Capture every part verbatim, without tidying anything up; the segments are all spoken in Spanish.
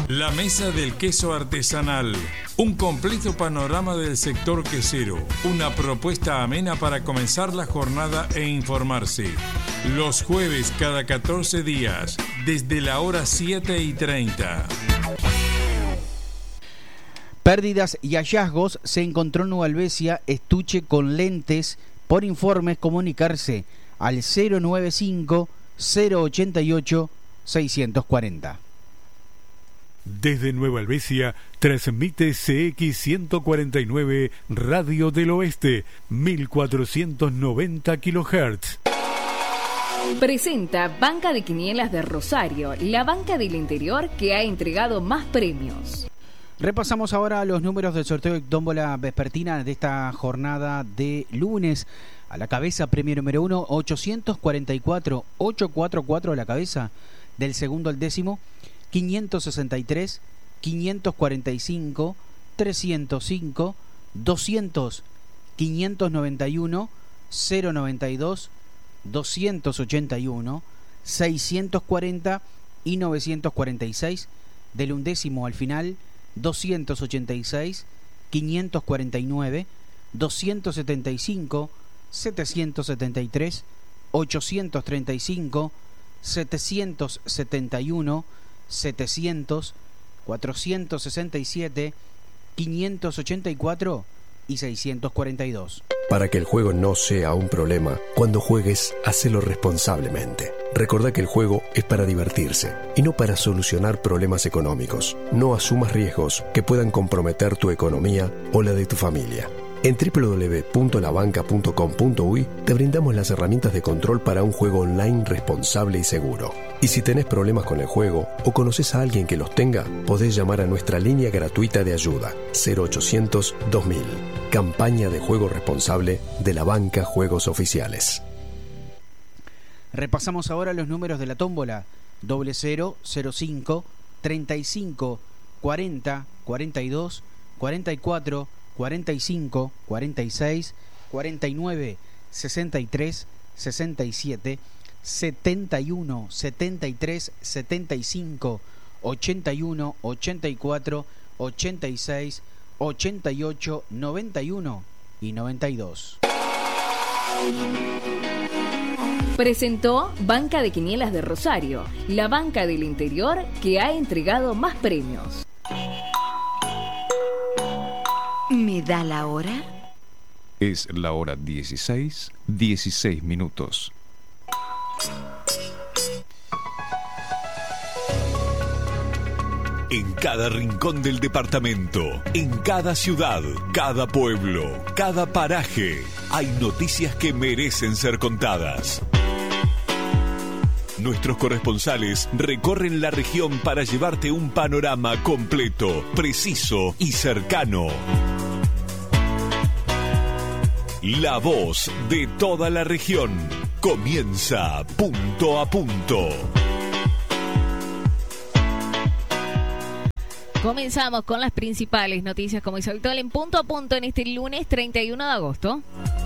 La Mesa del Queso Artesanal. Un completo panorama del sector quesero. Una propuesta amena para comenzar la jornada e informarse. Los jueves cada catorce días, desde la hora siete y treinta. Pérdidas y hallazgos. Se encontró en Nueva Helvecia estuche con lentes. Por informes, comunicarse al cero noventa y cinco, cero ochenta y ocho, seiscientos cuarenta. Desde Nueva Helvecia, transmite C X ciento cuarenta y nueve Radio del Oeste, mil cuatrocientos noventa kilohertz. Presenta Banca de Quinielas de Rosario, la banca del interior que ha entregado más premios. Repasamos ahora los números del sorteo de tómbola vespertina de esta jornada de lunes. A la cabeza, premio número uno, ochocientos cuarenta y cuatro, ochocientos cuarenta y cuatro a la cabeza. Del segundo al décimo, quinientos sesenta y tres, quinientos cuarenta y cinco, trescientos cinco, doscientos, quinientos noventa y uno, cero noventa y dos, doscientos ochenta y uno, seiscientos cuarenta y novecientos cuarenta y seis. Del undécimo al final, doscientos ochenta y seis, quinientos cuarenta y nueve, doscientos setenta y cinco, setecientos setenta y tres, ochocientos treinta y cinco, setecientos setenta y uno, setecientos, cuatrocientos sesenta y siete, quinientos ochenta y cuatro y seiscientos cuarenta y dos. Para que el juego no sea un problema, cuando juegues, hacelo responsablemente. Recordá que el juego es para divertirse y no para solucionar problemas económicos. No asumas riesgos que puedan comprometer tu economía o la de tu familia. En doble u doble u doble u punto la banca punto com punto uy te brindamos las herramientas de control para un juego online responsable y seguro. Y si tenés problemas con el juego o conoces a alguien que los tenga, podés llamar a nuestra línea gratuita de ayuda cero ochocientos, dos mil. Campaña de juego responsable de la banca Juegos Oficiales. Repasamos ahora los números de la tómbola. Doble cero, cero cinco, treinta y cinco, cuarenta, cuarenta y dos, cuarenta y cuatro, cuarenta y cinco, cuarenta y seis, cuarenta y nueve, sesenta y tres, sesenta y siete, setenta y uno, setenta y tres, setenta y cinco, ochenta y uno, ochenta y cuatro, ochenta y seis, ochenta y ocho, noventa y uno y noventa y dos. Presentó Banca de Quinielas de Rosario, la banca del interior que ha entregado más premios. ¿Me da la hora? Es la hora dieciséis, dieciséis minutos. En cada rincón del departamento, en cada ciudad, cada pueblo, cada paraje, hay noticias que merecen ser contadas. Nuestros corresponsales recorren la región para llevarte un panorama completo, preciso y cercano. La voz de toda la región comienza punto a punto. Comenzamos con las principales noticias como es habitual en punto a punto en este lunes treinta y uno de agosto.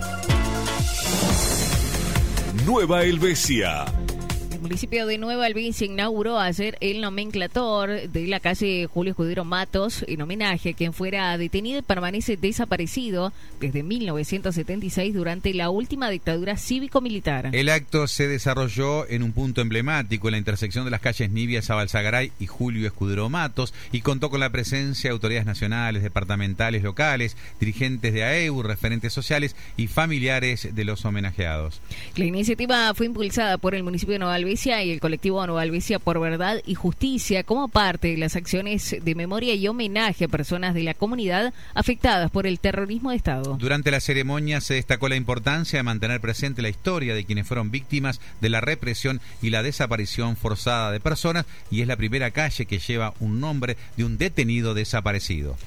Nueva Helvecia. El municipio de Nueva Helvecia inauguró ayer el nomenclator de la calle Julio Escudero Matos en homenaje a quien fuera detenido y permanece desaparecido desde mil novecientos setenta y seis durante la última dictadura cívico-militar. El acto se desarrolló en un punto emblemático en la intersección de las calles Nibia Zabalzagaray y Julio Escudero Matos y contó con la presencia de autoridades nacionales, departamentales, locales, dirigentes de A E U, referentes sociales y familiares de los homenajeados. La iniciativa fue impulsada por el municipio de Nueva Helvecia y el colectivo Nueva Helvecia por Verdad y Justicia como parte de las acciones de memoria y homenaje a personas de la comunidad afectadas por el terrorismo de Estado. Durante la ceremonia se destacó la importancia de mantener presente la historia de quienes fueron víctimas de la represión y la desaparición forzada de personas y es la primera calle que lleva un nombre de un detenido desaparecido.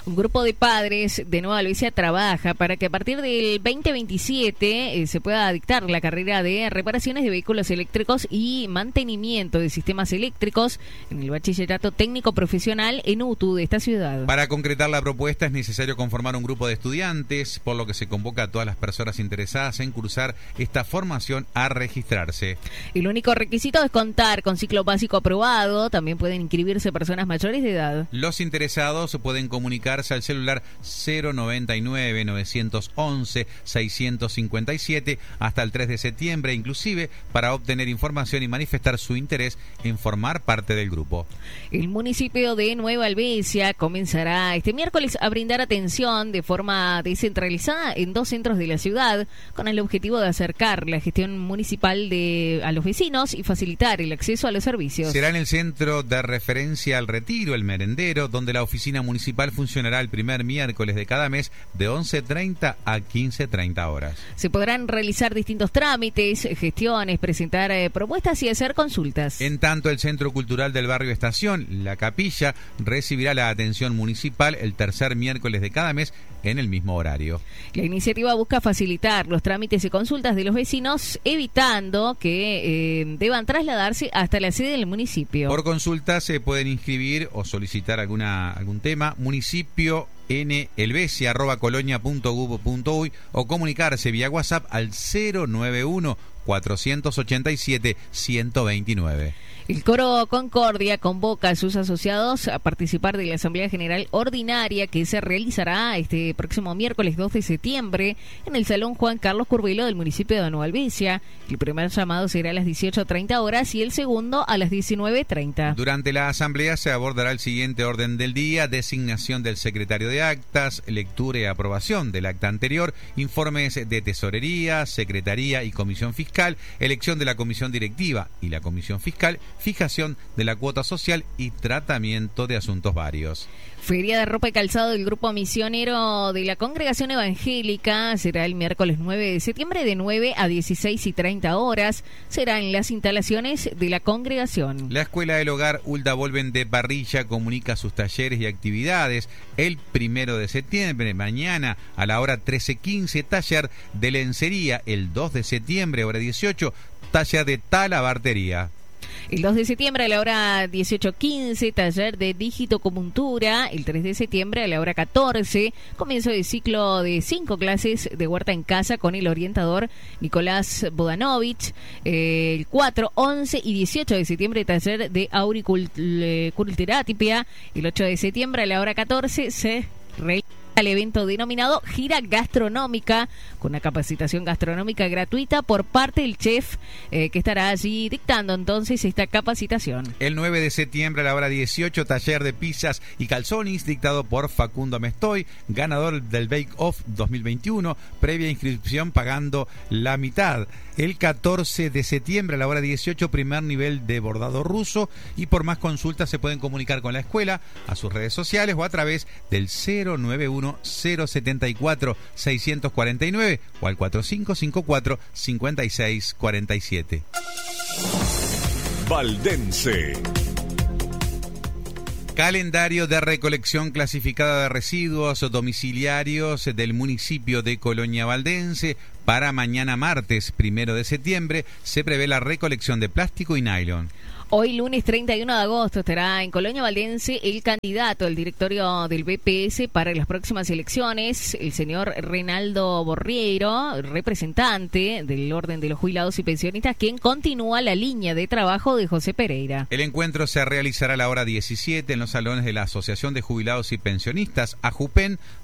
Un grupo de padres de Nueva Albesia trabaja para que a partir del veinte veintisiete eh, se pueda dictar la carrera de reparaciones de vehículos eléctricos y mantenimiento de sistemas eléctricos en el bachillerato técnico profesional en U T U de esta ciudad. Para concretar la propuesta es necesario conformar un grupo de estudiantes, por lo que se convoca a todas las personas interesadas en cursar esta formación a registrarse. El único requisito es contar con ciclo básico aprobado. También pueden inscribirse personas mayores de edad. Los interesados pueden comunicarse al celular cero noventa y nueve, novecientos once, seiscientos cincuenta y siete hasta el tres de septiembre, inclusive para obtener información y manifestar su interés en formar parte del grupo. El municipio de Nueva Albesia comenzará este miércoles a brindar atención de forma descentralizada en dos centros de la ciudad, con el objetivo de acercar la gestión municipal de, a los vecinos y facilitar el acceso a los servicios. Será en el centro de referencia al Retiro, el Merendero, donde la oficina municipal funcionará el primer miércoles de cada mes de once treinta a quince treinta horas. Se podrán realizar distintos trámites, gestiones, presentar eh, propuestas y hacer consultas. En tanto, el Centro Cultural del Barrio Estación, La Capilla, recibirá la atención municipal el tercer miércoles de cada mes en el mismo horario. La iniciativa busca facilitar los trámites y consultas de los vecinos, evitando que eh, deban trasladarse hasta la sede del municipio. Por consulta se pueden inscribir o solicitar alguna algún tema, municipio en elbesia arroba colonia punto gov punto uy o comunicarse vía WhatsApp al cero nueve uno, cuatrocientos ochenta y siete, ciento veintinueve. El Coro Concordia convoca a sus asociados a participar de la Asamblea General Ordinaria que se realizará este próximo miércoles dos de septiembre en el Salón Juan Carlos Curvelo del municipio de Nueva Albesia. El primer llamado será a las dieciocho treinta horas y el segundo a las diecinueve treinta. Durante la asamblea se abordará el siguiente orden del día: designación del secretario de actas, lectura y aprobación del acta anterior, informes de tesorería, secretaría y comisión fiscal, elección de la comisión directiva y la comisión fiscal, fijación de la cuota social y tratamiento de asuntos varios. Feria de ropa y calzado del Grupo Misionero de la Congregación Evangélica será el miércoles nueve de septiembre de nueve a dieciséis y treinta horas. Será en las instalaciones de la congregación. La Escuela del Hogar Hulda Volven de Parrilla comunica sus talleres y actividades. El primero de septiembre, mañana a la hora trece quince, taller de lencería. El dos de septiembre, hora dieciocho, taller de talabartería. El dos de septiembre a la hora dieciocho quince, taller de digitocomuntura. El tres de septiembre a la hora catorce, comienzo de ciclo de cinco clases de huerta en casa con el orientador Nicolás Bodanovich. El cuatro, once y dieciocho de septiembre, taller de auriculterapia. El ocho de septiembre a la hora catorce se realiza al evento denominado Gira Gastronómica, con una capacitación gastronómica gratuita por parte del chef eh, que estará allí dictando entonces esta capacitación. El nueve de septiembre a la hora dieciocho, taller de pizzas y calzones dictado por Facundo Mestoy, ganador del Bake Off dos mil veintiuno, previa inscripción pagando la mitad. El catorce de septiembre a la hora dieciocho, primer nivel de bordado ruso, y por más consultas se pueden comunicar con la escuela a sus redes sociales o a través del cero nueve uno, cero setenta y cuatro, seiscientos cuarenta y nueve o al cuatro cinco cinco cuatro, cincuenta y seis cuarenta y siete. Valdense. Calendario de recolección clasificada de residuos domiciliarios del municipio de Colonia Valdense. Para mañana martes, primero de septiembre, se prevé la recolección de plástico y nylon. Hoy, lunes treinta y uno de agosto, estará en Colonia Valdense el candidato al directorio del B P S para las próximas elecciones, el señor Reinaldo Borriero, representante del Orden de los Jubilados y Pensionistas, quien continúa la línea de trabajo de José Pereira. El encuentro se realizará a la hora diecisiete en los salones de la Asociación de Jubilados y Pensionistas, AJUPEN,